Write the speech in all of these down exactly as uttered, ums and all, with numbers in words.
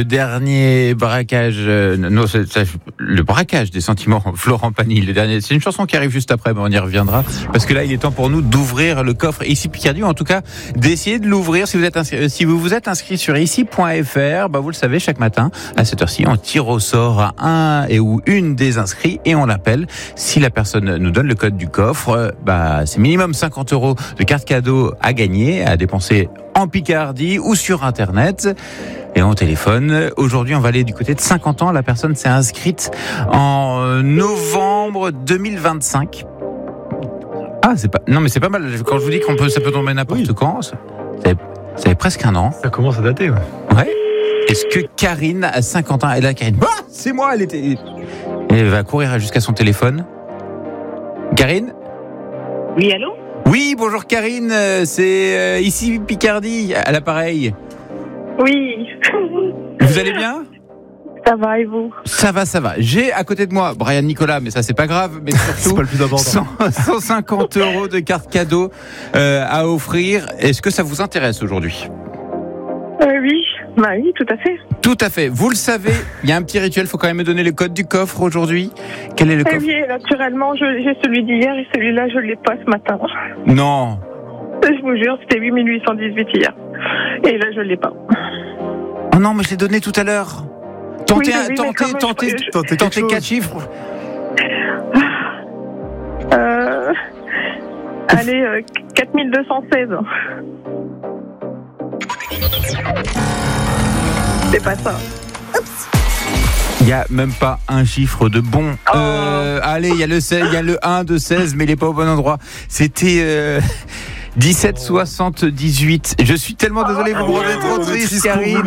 Le dernier braquage, euh, non, c'est, c'est, le braquage des sentiments, Florent Pagny. Le dernier, c'est une chanson qui arrive juste après, mais on y reviendra. Parce que là, il est temps pour nous d'ouvrir le coffre ici Picardie, ou en tout cas d'essayer de l'ouvrir. Si vous êtes inscrit, si vous vous êtes inscrit sur ici point f r, bah vous le savez, chaque matin à cette heure-ci, on tire au sort un et ou une des inscrits et on l'appelle. Si la personne nous donne le code du coffre, bah c'est minimum cinquante euros de carte cadeau à gagner, à dépenser en Picardie ou sur Internet. Et on téléphone. Aujourd'hui, on va aller du côté de cinquante ans. La personne s'est inscrite en novembre deux mille vingt-cinq. Ah, c'est pas. Non, mais c'est pas mal. Quand je vous dis qu'on peut, ça peut tomber n'importe oui. quand. Ça fait, ça fait presque un an. Ça commence à dater, ouais. Ouais. Est-ce que Karine a cinquante ans? Elle a Karine. Ah, c'est moi. Elle était. Et elle va courir jusqu'à son téléphone. Karine? Oui, allô? Oui, bonjour Karine. C'est euh, ici Picardie à l'appareil. Oui. Vous allez bien? Ça va et vous? Ça va, ça va. J'ai à côté de moi Brian Nicolas, mais ça c'est pas grave, mais surtout c'est pas le plus important. cent cinquante euros de carte cadeau euh, à offrir. Est-ce que ça vous intéresse aujourd'hui? euh, Oui, bah oui, tout à fait. Tout à fait. Vous le savez, il y a un petit rituel. Il faut quand même me donner le code du coffre aujourd'hui. Quel est le coffre? Oui, naturellement, je, j'ai celui d'hier et celui-là, je l'ai pas ce matin. Non. Je vous jure, c'était huit mille huit cent dix-huit hier. Et là, je l'ai pas. Oh non, mais je l'ai donné tout à l'heure. Tentez, oui, oui, tentez, tentez, je... tentez, tentez quatre chiffres. Euh... Allez, euh, quatre mille deux cent seize. C'est pas ça. Il n'y a même pas un chiffre de bon. Oh. Euh, allez, il y a le seize, il y a le un de seize, mais il n'est pas au bon endroit. C'était euh, dix-sept soixante-dix-huit. Je suis tellement désolé, vous me rendez trop triste, Karine.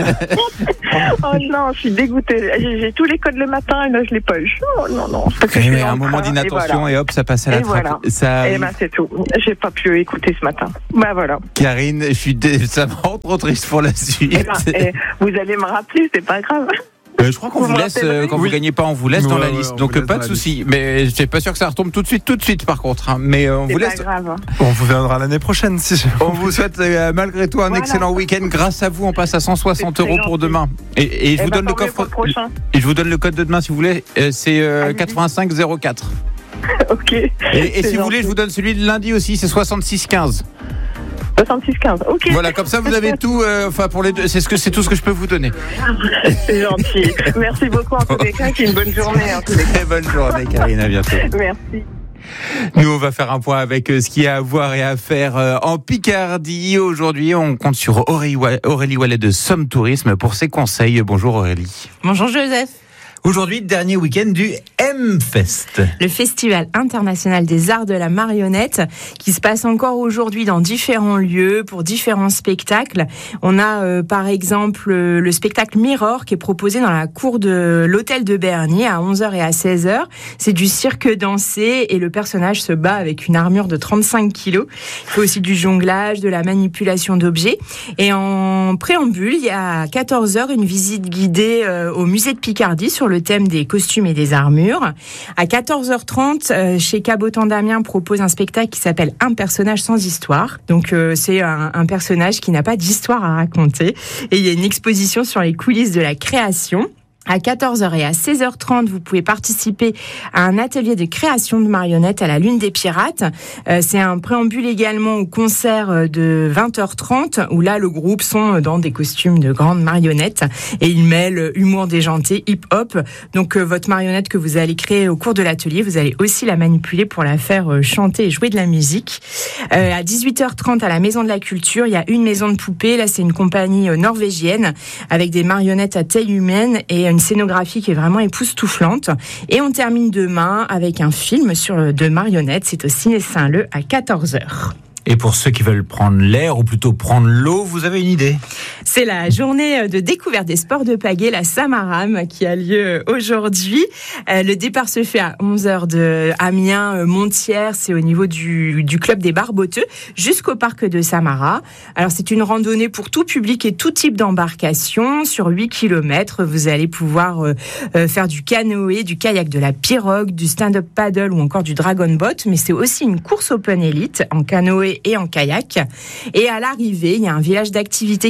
Oh non, je suis dégoûtée. J'ai, j'ai tous les codes le matin et là, je l'ai pas eu. Oh non, non. Et mais un moment d'inattention et, voilà. et hop, ça passe à la et trappe. Voilà. Ça... Et ben c'est tout. J'ai pas pu écouter ce matin. Bah voilà. Karine, je suis dé... ça me rend trop triste pour la suite. Et ben, et vous allez me rappeler, c'est pas grave. Euh, je crois qu'on vous, vous laisse, euh, quand oui. vous gagnez pas, on vous laisse ouais, dans la liste. Ouais, Donc pas de souci. Mais je suis pas sûr que ça retombe tout de suite, tout de suite par contre. Hein. Mais euh, on c'est vous pas laisse. Grave. On vous viendra l'année prochaine. Si on vous souhaite euh, malgré tout un voilà. excellent week-end. Grâce à vous, on passe à cent soixante euros pour demain. Et, et je et vous donne le coffre. Et je vous donne le code de demain si vous voulez. Euh, c'est euh, quatre-vingt-cinq zéro quatre. Ok. Et, et si vous voulez, je vous donne celui de lundi aussi. C'est soixante-six quinze. soixante-six quinze, ok. Voilà, comme ça vous avez tout, euh, enfin pour les deux, c'est ce que c'est tout ce que je peux vous donner. C'est gentil. Merci beaucoup en tous les cas, c'est une bonne journée en tous les cas. Très bonne journée, Karine, à bientôt. Merci. Nous, on va faire un point avec ce qu'il y a à voir et à faire en Picardie. Aujourd'hui, on compte sur Aurélie Wallet de Somme Tourisme pour ses conseils. Bonjour Aurélie. Bonjour Joseph. Aujourd'hui, dernier week-end du M-Fest. Le Festival international des arts de la marionnette qui se passe encore aujourd'hui dans différents lieux pour différents spectacles. On a euh, par exemple euh, le spectacle Mirror qui est proposé dans la cour de l'hôtel de Berny à onze heures et à seize heures. C'est du cirque dansé et le personnage se bat avec une armure de trente-cinq kilos. Il faut aussi du jonglage, de la manipulation d'objets. Et en préambule, il y a à quatorze heures une visite guidée euh, au musée de Picardie sur le thème des costumes et des armures. À quatorze heures trente, euh, chez Cabotan Damien propose un spectacle qui s'appelle Un personnage sans histoire. Donc euh, c'est un, un personnage qui n'a pas d'histoire à raconter. Et il y a une exposition sur les coulisses de la création. À quatorze heures et à seize heures trente, vous pouvez participer à un atelier de création de marionnettes à la Lune des Pirates. Euh, c'est un préambule également au concert de vingt heures trente, où là, le groupe sont dans des costumes de grandes marionnettes et ils mêlent humour déjanté, hip-hop. Donc, euh, votre marionnette que vous allez créer au cours de l'atelier, vous allez aussi la manipuler pour la faire euh, chanter et jouer de la musique. Euh, à dix-huit heures trente, à la Maison de la Culture, il y a une maison de poupées. Là, c'est une compagnie euh, norvégienne avec des marionnettes à taille humaine et une scénographie qui est vraiment époustouflante. Et on termine demain avec un film sur de marionnettes. C'est au Ciné Saint-Leu à quatorze heures. Et pour ceux qui veulent prendre l'air, ou plutôt prendre l'eau, vous avez une idée? C'est la journée de découverte des sports de pagaie, la Samaram, qui a lieu aujourd'hui. Le départ se fait à onze heures de Amiens, Montières, c'est au niveau du, du club des Barboteux, jusqu'au parc de Samara. Alors c'est une randonnée pour tout public et tout type d'embarcation. Sur huit kilomètres, vous allez pouvoir euh, faire du canoë, du kayak, de la pirogue, du stand-up paddle ou encore du dragon boat. Mais c'est aussi une course open élite en canoë et en kayak. Et à l'arrivée, il y a un village d'activité qui est installé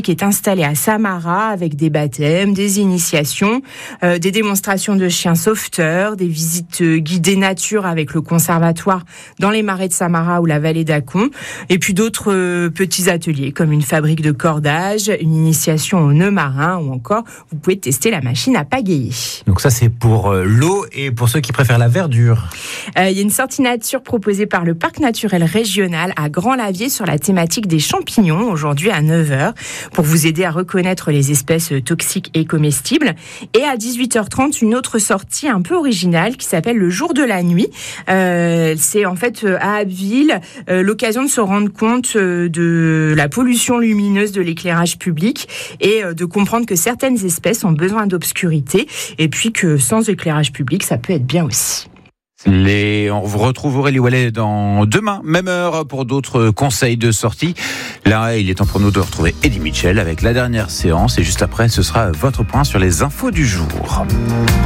installés à Samara avec des baptêmes, des initiations, euh, des démonstrations de chiens sauveteurs, des visites guidées nature avec le conservatoire dans les marais de Samara ou la vallée d'Acon, et puis d'autres euh, petits ateliers comme une fabrique de cordage, une initiation au nœud marin ou encore vous pouvez tester la machine à pagayer. Donc ça c'est pour euh, l'eau et pour ceux qui préfèrent la verdure. Euh, il y a une sortie nature proposée par le parc naturel régional à Grand-Lavier sur la thématique des champignons aujourd'hui à neuf heures pour vous aider à reconnaître les espèces toxiques et comestibles. Et à dix-huit heures trente, une autre sortie un peu originale qui s'appelle le jour de la nuit. Euh, c'est en fait à Abbeville euh, l'occasion de se rendre compte euh, de la pollution lumineuse de l'éclairage public et euh, de comprendre que certaines espèces ont besoin d'obscurité et puis que sans éclairage public, ça peut être bien aussi. Les... On vous retrouve Aurélie Wallet dans demain, même heure, pour d'autres conseils de sortie. Là, il est temps pour nous de retrouver Eddie Mitchell avec la dernière séance. Et juste après, ce sera votre point sur les infos du jour.